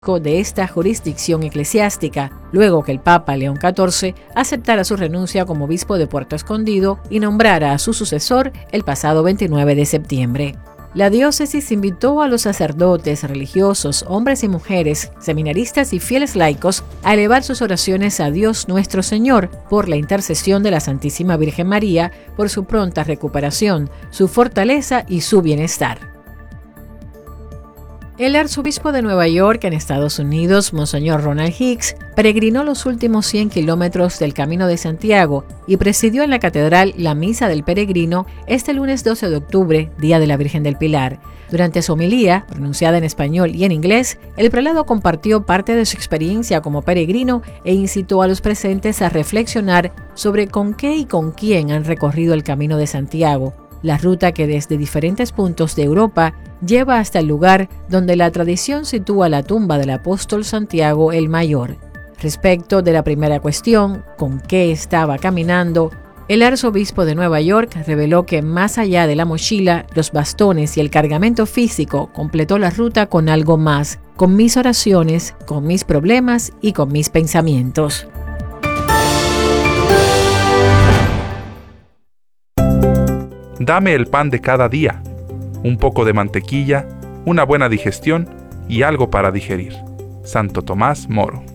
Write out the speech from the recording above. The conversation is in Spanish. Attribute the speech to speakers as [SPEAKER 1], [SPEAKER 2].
[SPEAKER 1] de esta jurisdicción eclesiástica, luego que el Papa León XIV aceptara su renuncia como obispo de Puerto Escondido y nombrara a su sucesor el pasado 29 de septiembre. La diócesis invitó a los sacerdotes, religiosos, hombres y mujeres, seminaristas y fieles laicos a elevar sus oraciones a Dios nuestro Señor por la intercesión de la Santísima Virgen María, por su pronta recuperación, su fortaleza y su bienestar. El arzobispo de Nueva York, en Estados Unidos, Monseñor Ronald Hicks, peregrinó los últimos 100 kilómetros del Camino de Santiago y presidió en la catedral la Misa del Peregrino este lunes 12 de octubre, Día de la Virgen del Pilar. Durante su homilía, pronunciada en español y en inglés, el prelado compartió parte de su experiencia como peregrino e incitó a los presentes a reflexionar sobre con qué y con quién han recorrido el Camino de Santiago, la ruta que desde diferentes puntos de Europa lleva hasta el lugar donde la tradición sitúa la tumba del apóstol Santiago el Mayor. Respecto de la primera cuestión, ¿con qué estaba caminando?, el arzobispo de Nueva York reveló que más allá de la mochila, los bastones y el cargamento físico, completó la ruta con algo más, con mis oraciones, con mis problemas y con mis pensamientos.
[SPEAKER 2] Dame el pan de cada día, un poco de mantequilla, una buena digestión y algo para digerir. Santo Tomás Moro.